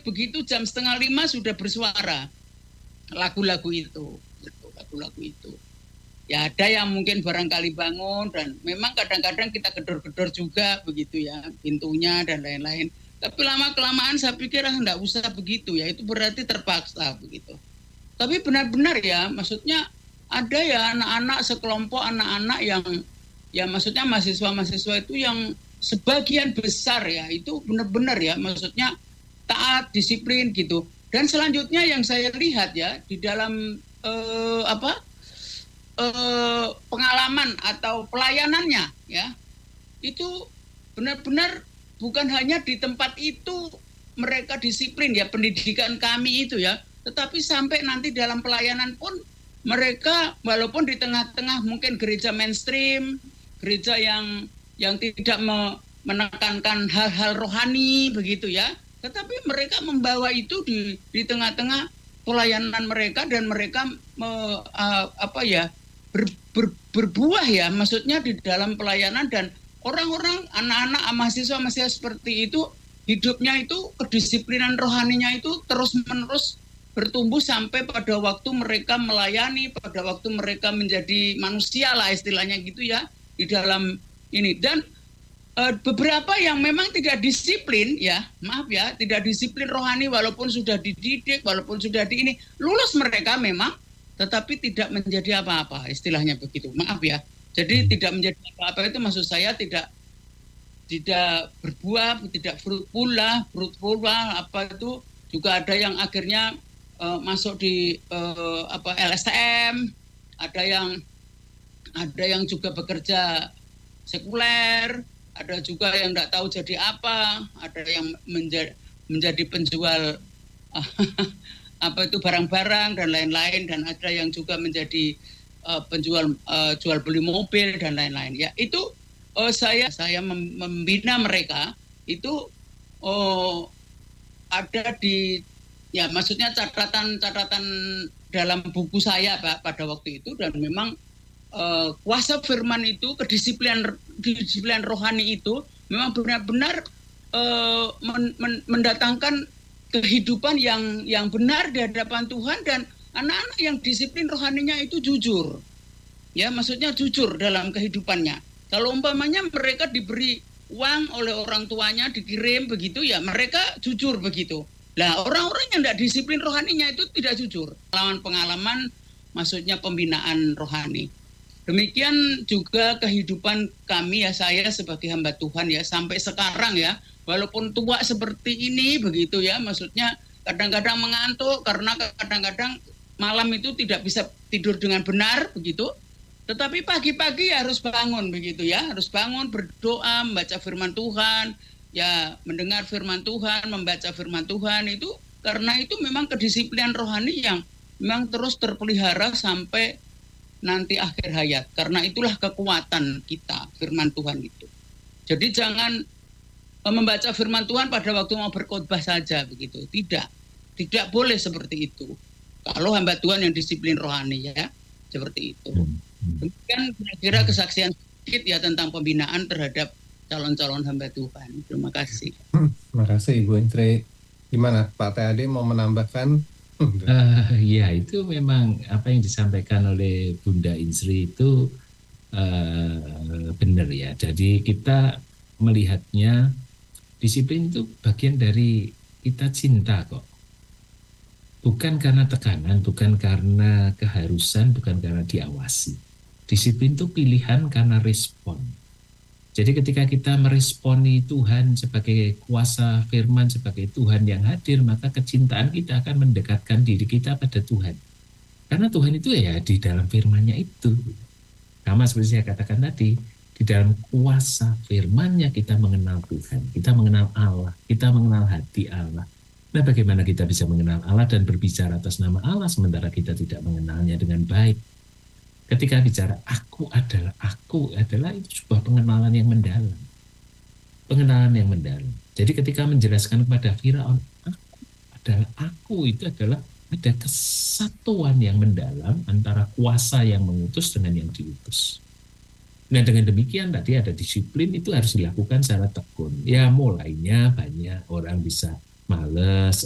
begitu jam 4:30 sudah bersuara lagu-lagu itu, lagu-lagu itu. Ya ada yang mungkin barangkali bangun dan memang kadang-kadang kita gedor-gedor juga begitu ya pintunya dan lain-lain. Tapi lama-kelamaan saya pikir enggak usah begitu ya, itu berarti terpaksa begitu. Tapi benar-benar ya, maksudnya ada ya anak-anak sekelompok anak-anak yang ya maksudnya mahasiswa-mahasiswa itu yang sebagian besar ya itu benar-benar ya maksudnya taat, disiplin gitu. Dan selanjutnya yang saya lihat ya di dalam pengalaman atau pelayanannya ya itu benar-benar bukan hanya di tempat itu mereka disiplin ya pendidikan kami itu ya, tetapi sampai nanti dalam pelayanan pun mereka walaupun di tengah-tengah mungkin gereja mainstream, gereja yang tidak menekankan hal-hal rohani begitu ya, tetapi mereka membawa itu di tengah-tengah pelayanan mereka dan mereka berbuah ya, maksudnya di dalam pelayanan dan orang-orang anak-anak mahasiswa seperti itu hidupnya itu kedisiplinan rohaninya itu terus-menerus bertumbuh sampai pada waktu mereka melayani, pada waktu mereka menjadi manusia lah istilahnya gitu ya di dalam ini. Dan beberapa yang memang tidak disiplin ya, maaf ya, tidak disiplin rohani walaupun sudah dididik, walaupun sudah lulus mereka memang, tetapi tidak menjadi apa-apa, istilahnya begitu. Maaf ya. Jadi tidak menjadi apa-apa itu maksud saya tidak berbuah, tidak fruitful lah, apa itu juga ada yang akhirnya masuk di LSM, ada yang juga bekerja sekuler, ada juga yang tidak tahu jadi apa, ada yang menjadi penjual apa itu barang-barang dan lain-lain, dan ada yang juga menjadi penjual jual beli mobil dan lain-lain ya. Itu saya membina mereka itu ada di ya maksudnya catatan dalam buku saya Pak pada waktu itu, dan memang kuasa firman itu kedisiplinan rohani itu memang benar-benar mendatangkan kehidupan yang benar di hadapan Tuhan, dan anak-anak yang disiplin rohaninya itu jujur. Ya, maksudnya jujur dalam kehidupannya. Kalau umpamanya mereka diberi uang oleh orang tuanya, dikirim begitu ya, mereka jujur begitu. Nah, orang-orang yang tidak disiplin rohaninya itu tidak jujur. Pengalaman maksudnya pembinaan rohani. Demikian juga kehidupan kami ya, saya sebagai hamba Tuhan ya sampai sekarang ya. Walaupun tua seperti ini begitu ya, maksudnya kadang-kadang mengantuk karena kadang-kadang malam itu tidak bisa tidur dengan benar begitu. Tetapi pagi-pagi harus bangun begitu ya, harus bangun berdoa, membaca firman Tuhan, ya mendengar firman Tuhan, membaca firman Tuhan itu, karena itu memang kedisiplinan rohani yang memang terus terpelihara sampai nanti akhir hayat. Karena itulah kekuatan kita firman Tuhan itu. Jadi jangan membaca firman Tuhan pada waktu mau berkhotbah saja begitu. Tidak boleh seperti itu. Kalau hamba Tuhan yang disiplin rohani ya, seperti itu. Demikian kira-kira kesaksian sedikit ya tentang pembinaan terhadap calon-calon hamba Tuhan. Terima kasih. Terima kasih Ibu Intri. Gimana Pak TAD mau menambahkan? Ya itu memang apa yang disampaikan oleh Bunda Intri itu benar ya. Jadi kita melihatnya disiplin itu bagian dari kita cinta kok. Bukan karena tekanan, bukan karena keharusan, bukan karena diawasi. Disiplin itu pilihan karena respon. Jadi ketika kita meresponi Tuhan sebagai kuasa firman, sebagai Tuhan yang hadir, maka kecintaan kita akan mendekatkan diri kita pada Tuhan. Karena Tuhan itu ya di dalam firman-Nya itu. Sama seperti saya katakan tadi, di dalam kuasa firman-Nya kita mengenal Tuhan, kita mengenal Allah, kita mengenal hati Allah. Nah, bagaimana kita bisa mengenal Allah dan berbicara atas nama Allah sementara kita tidak mengenalnya dengan baik? Ketika bicara aku adalah itu sebuah pengenalan yang mendalam. Pengenalan yang mendalam. Jadi ketika menjelaskan kepada Firaun, aku itu adalah ada kesatuan yang mendalam antara kuasa yang mengutus dengan yang diutus. Nah dengan demikian tadi ada disiplin itu harus dilakukan secara tekun. Ya mulainya banyak orang bisa males,